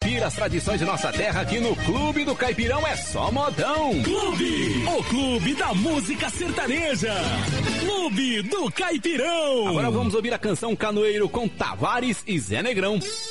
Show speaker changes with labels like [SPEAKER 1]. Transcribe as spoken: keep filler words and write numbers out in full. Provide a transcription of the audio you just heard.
[SPEAKER 1] curtir as tradições de nossa terra aqui no Clube do Caipirão é só modão.
[SPEAKER 2] Clube, o clube da música sertaneja. Clube do Caipirão.
[SPEAKER 1] Agora vamos ouvir a canção Canoeiro com Tavares e Zé Negrão.